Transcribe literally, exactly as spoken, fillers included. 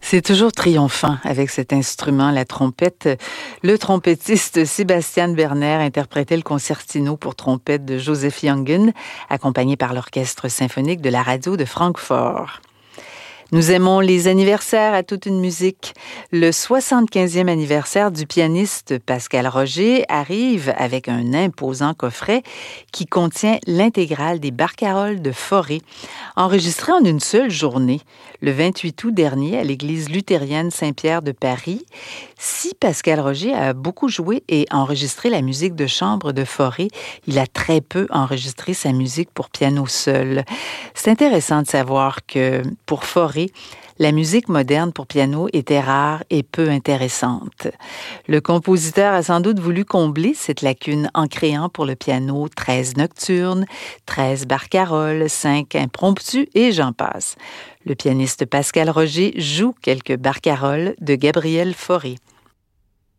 C'est toujours triomphant avec cet instrument, la trompette. Le trompettiste Sébastien Berner interprétait le concertino pour trompette de Joseph Jungen, accompagné par l'Orchestre symphonique de la radio de Francfort. Nous aimons les anniversaires à toute une musique. Le soixante-quinzième anniversaire du pianiste Pascal Roger arrive avec un imposant coffret qui contient l'intégrale des barcaroles de Fauré, enregistrées en une seule journée, le vingt-huit août dernier à l'église luthérienne Saint-Pierre de Paris. Si Pascal Roger a beaucoup joué et enregistré la musique de chambre de Fauré, il a très peu enregistré sa musique pour piano seul. C'est intéressant de savoir que pour Fauré, la musique moderne pour piano était rare et peu intéressante. Le compositeur a sans doute voulu combler cette lacune en créant pour le piano treize nocturnes, treize barcaroles, cinq impromptus et j'en passe. Le pianiste Pascal Roger joue quelques barcaroles de Gabriel Fauré.